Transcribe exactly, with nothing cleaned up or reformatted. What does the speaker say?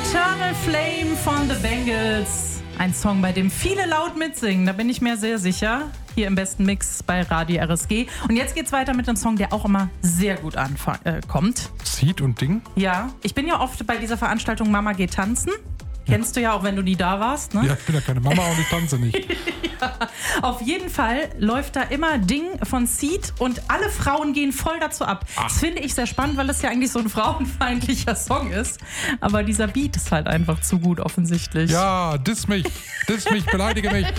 Eternal Flame von The Bangles. Ein Song, bei dem viele laut mitsingen, da bin ich mir sehr sicher. Hier im besten Mix bei Radio R S G. Und jetzt geht's weiter mit einem Song, der auch immer sehr gut ankommt. Äh, kommt. Seed und Ding? Ja, ich bin ja oft bei dieser Veranstaltung Mama geht tanzen. Kennst du ja auch, wenn du nie da warst, ne? Ja, ich bin ja keine Mama und ich tanze nicht. Ja, auf jeden Fall läuft da immer Ding von Seed und alle Frauen gehen voll dazu ab. Ach. Das finde ich sehr spannend, weil das ja eigentlich so ein frauenfeindlicher Song ist. Aber dieser Beat ist halt einfach zu gut offensichtlich. Ja, diss mich, diss mich, beleidige mich.